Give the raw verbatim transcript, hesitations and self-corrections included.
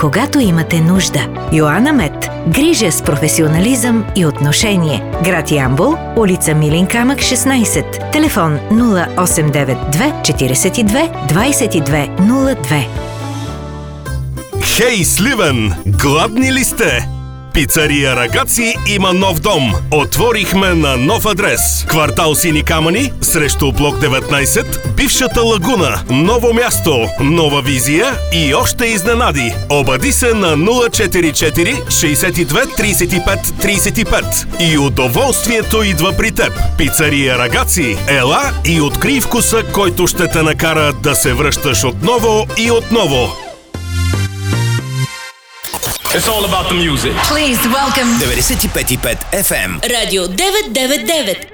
когато имате нужда. Йоана Мед. Грижа с професионализъм и отношение. Град Ямбол, улица Милин камък шестнайсет. Телефон нула осем девет две четирийсет и две двайсет и две нула две. Хей, Сливен! Гладни ли сте? Пицария Рагаци има нов дом. Отворихме на нов адрес. Квартал Сини камъни, срещу блок деветнайсет, бившата лагуна. Ново място, нова визия и още изненади. Обади се на нула четири четири шейсет и две трийсет и пет трийсет и пет и удоволствието идва при теб. Пицария Рагаци, ела и открий вкуса, който ще те накара да се връщаш отново и отново. It's all about the music. Please welcome деветдесет и пет и пет Еф Ем. Радио деветстотин и девет.